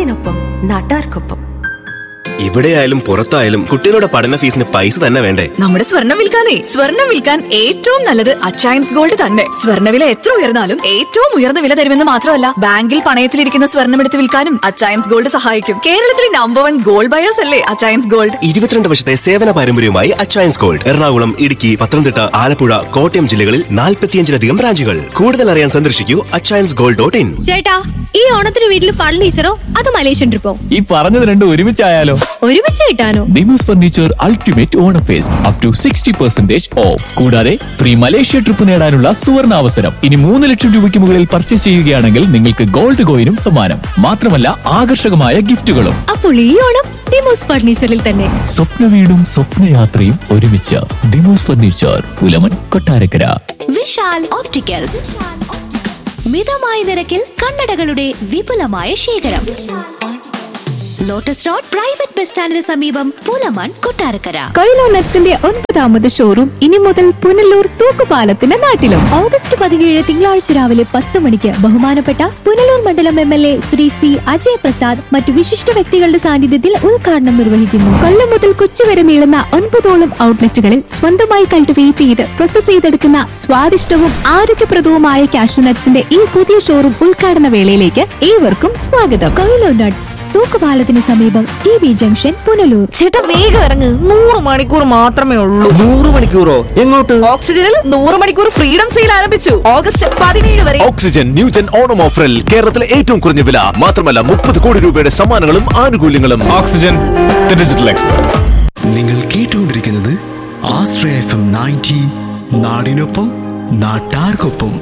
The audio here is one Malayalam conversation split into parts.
നാടിനൊപ്പം നാട്ടാർക്കൊപ്പം. എവിടെയായാലും പുറത്തായാലും കുട്ടികളുടെ പഠന ഫീസിന് പൈസ തന്നെ വേണ്ടേ? നമ്മുടെ സ്വർണം വിൽക്കാൻ ഏറ്റവും നല്ലത് അച്ചയൻസ് ഗോൾഡ് തന്നെ. സ്വർണ്ണവില എത്ര ഉയർന്നാലും ഏറ്റവും ഉയർന്ന വില തരുമെന്ന് മാത്രമല്ല, ബാങ്കിൽ പണയത്തിലിരിക്കുന്ന സ്വർണം എടുത്ത് വിൽക്കാനും അച്ചയൻസ് ഗോൾഡ് സഹായിക്കും. കേരളത്തിലെ നമ്പർ 1 ഗോൾഡ് ബയേഴ്സ് അല്ലേ അച്ചയൻസ് ഗോൾഡ്. 22 വർഷത്തെ സേവന പാരമ്പര്യവുമായി അച്ചയൻസ് ഗോൾഡ് എറണാകുളം, ഇടുക്കി, പത്തനംതിട്ട, ആലപ്പുഴ, കോട്ടയം ജില്ലകളിൽ 45-ലധികം ബ്രാഞ്ചുകൾ. കൂടുതൽ അറിയാൻ സന്ദർശിക്കൂ achyansgold.in. ചേട്ടാ, ഈ ഓണത്തിന് വീട്ടിൽ ഫർണിച്ചറോ അത് മലേഷ്യൻ ട്രിപ്പോ? ഈ പറഞ്ഞത് രണ്ടും ഒരുമിച്ചായാലോ? ഒരുമിച്ച് കിട്ടാനോ? Demos furniture ultimate Onam first up to 60% of. കൂടാതെ ഫ്രീ മലേഷ്യ ട്രിപ്പ് നേടാനുള്ള സുവർണ അവസരം. ഇനി 3 ലക്ഷം രൂപയ്ക്ക് മുകളിൽ പർച്ചേസ് ചെയ്യുകയാണെങ്കിൽ നിങ്ങൾക്ക് ഗോൾഡ് കോയിനും സമ്മാനം. മാത്രമല്ല ആകർഷകമായ ഗിഫ്റ്റുകളും. അപ്പോൾ ഈ ഓണം ഡിമോസ് ഫർണിച്ചറിൽ തന്നെ. സ്വപ്ന വീടും സ്വപ്നയാത്രയും ഒരുമിച്ച്. ഡിമോസ് ഫർണിച്ചർ, പുലമൺ, കൊട്ടാരക്കര. വിശാൽ ഓപ്റ്റിക്കൽസ്, മിതമായ നിരക്കിൽ കണ്ണടകളുടെ വിപുലമായ ശേഖരം. ലോട്ടസ് റോഡ് പ്രൈവറ്റ് ബസ് സ്റ്റാൻഡിന് സമീപം, പുലമൺ, കൊട്ടാരക്കര. കൊയിലോ നട്ട്സിന്റെ 9ാമത് ഷോറൂം ഇനി മുതൽ പുനലൂർ തൂക്കുപാലത്തിന്റെ നാട്ടിലും. ഓഗസ്റ്റ് 17 തിങ്കളാഴ്ച രാവിലെ 10 മണിക്ക് ബഹുമാനപ്പെട്ട പുനലൂർ മണ്ഡലം MLA ശ്രീ C. അജയ് പ്രസാദ് മറ്റു വിശിഷ്ട വ്യക്തികളുടെ സാന്നിധ്യത്തിൽ ഉദ്ഘാടനം നിർവഹിക്കുന്നു. കൊല്ലം മുതൽ കൊച്ചി വരെ നീളുന്ന 9ഓളം ഔട്ട്ലെറ്റുകളിൽ സ്വന്തമായി കൾട്ടിവേറ്റ് ചെയ്ത് പ്രോസസ് ചെയ്തെടുക്കുന്ന സ്വാദിഷ്ടവും ആരോഗ്യപ്രദവുമായ കാഷ്യൂ നട്ട്സിന്റെ ഈ പുതിയ ഷോറൂം ഉദ്ഘാടന വേളയിലേക്ക് ഏവർക്കും സ്വാഗതം. കൊയിലോ നട്ട്സ്, തൂക്കുപാലത്തിന് സമീപം, TV ജംഗ്ഷൻ, പുനലൂർ. ചേട്ടാ, വേഗം ഇറങ്ങ്. 100 മണിക്കൂർ മാത്രമേ ഉള്ളൂ. 100 മണിക്കൂറോ? എങ്ങോട്ട്? ഓക്സിജനിൽ 100 മണിക്കൂർ ഫ്രീഡം സെയിൽ ആരംഭിച്ചു. ഓഗസ്റ്റ് 17 വരെ. ഓക്സിജൻ ന്യൂജൻ ഓണം ഓഫറിൽ കേരളത്തിലെ ഏറ്റവും കുറഞ്ഞ വില. മാത്രമല്ല 30 കോടി രൂപയുടെ സമ്മാനങ്ങളും ആനുകൂല്യങ്ങളും. Oxygen, the digital expert. നിങ്ങൾ കേട്ടുകൊണ്ടിരിക്കുന്നത് ആശ്രയ FM 90, നാടിനൊപ്പം നാട്ടാർക്കൊപ്പം.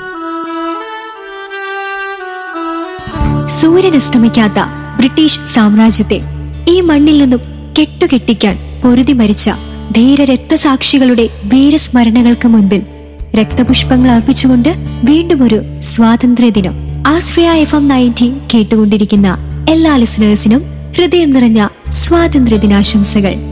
സൂര്യൻ അസ്തമിക്കാത്ത ബ്രിട്ടീഷ് സാമ്രാജ്യത്തെ ഈ മണ്ണിൽ നിന്നും കെട്ടുകെട്ടിക്കാൻ പൊരുതി മരിച്ച ധീര രക്തസാക്ഷികളുടെ വീരസ്മരണകൾക്ക് മുൻപിൽ രക്തപുഷ്പങ്ങൾ അർപ്പിച്ചുകൊണ്ട് വീണ്ടും ഒരു സ്വാതന്ത്ര്യ ദിനം. ആശ്രയ FM 90 കേട്ടുകൊണ്ടിരിക്കുന്ന എല്ലാ ലിസണേഴ്സിനും ഹൃദയം നിറഞ്ഞ സ്വാതന്ത്ര്യ ദിനാശംസകൾ.